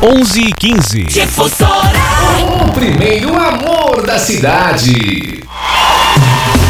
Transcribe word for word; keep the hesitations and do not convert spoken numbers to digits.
onze e quinze. Difusora. O primeiro amor da cidade.